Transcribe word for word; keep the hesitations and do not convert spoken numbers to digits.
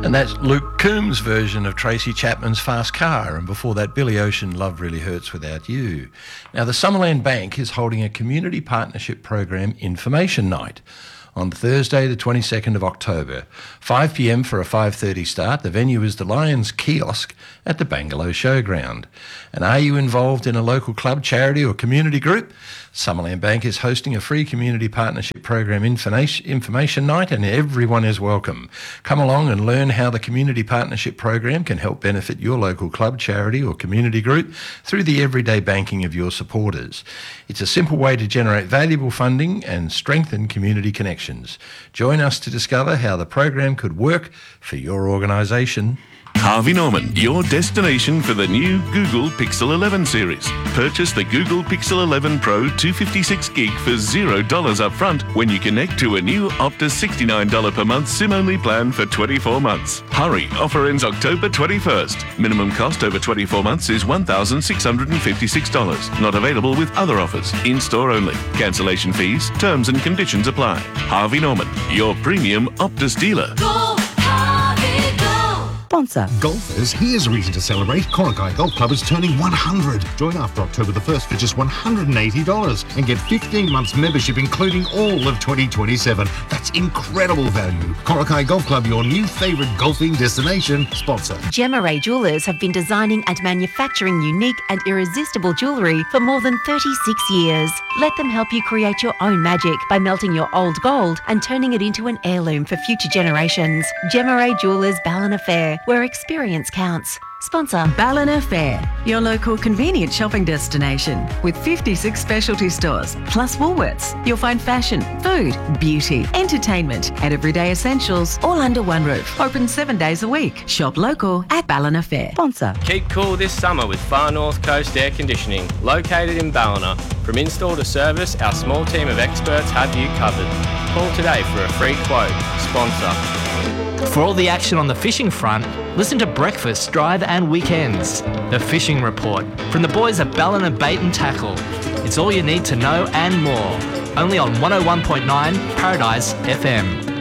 And that's Luke Combs' version of Tracy Chapman's Fast Car, and before that, Billy Ocean, Love Really Hurts Without You. Now, the Summerland Bank is holding a community partnership program information night on Thursday the twenty-second of October, five p m for a five thirty start. The venue is the Lions Kiosk at the Bangalow Showground. And are you involved in a local club, charity or community group? Summerland Bank is hosting a free community partnership program information, information night, and everyone is welcome. Come along and learn how the community partnership program can help benefit your local club, charity or community group through the everyday banking of your supporters. It's a simple way to generate valuable funding and strengthen community connections. Join us to discover how the program could work for your organisation. Harvey Norman, your destination for the new Google Pixel eleven series. Purchase the Google Pixel eleven Pro two fifty-six gig for zero dollars up front when you connect to a new Optus sixty-nine dollars per month SIM-only plan for twenty-four months. Hurry, offer ends October twenty-first. Minimum cost over twenty-four months is one thousand six hundred fifty-six dollars. Not available with other offers. In-store only. Cancellation fees, terms and conditions apply. Harvey Norman, your premium Optus dealer. Go, Harvey, go. Sponsor. Golfers, here's a reason to celebrate. Korakai Golf Club is turning one hundred. Join after October the first for just one hundred eighty dollars and get fifteen months membership including all of twenty twenty-seven. That's incredible value. Korakai Golf Club, your new favourite golfing destination. Sponsor. Gemma Ray Jewellers have been designing and manufacturing unique and irresistible jewellery for more than thirty-six years. Let them help you create your own magic by melting your old gold and turning it into an heirloom for future generations. Gemma Ray Jewellers Ballina Fair, where experience counts. Sponsor. Ballina Fair, your local convenient shopping destination with fifty-six specialty stores plus Woolworths. You'll find fashion, food, beauty, entertainment and everyday essentials all under one roof. Open seven days a week. Shop local at Ballina Fair. Sponsor. Keep cool this summer with Far North Coast Air Conditioning, located in Ballina. From install to service, our small team of experts have you covered. Call today for a free quote. Sponsor. For all the action on the fishing front, listen to Breakfast, Drive and Weekends. The Fishing Report from the boys at Ballina Bait and Tackle. It's all you need to know and more. Only on one oh one point nine Paradise F M.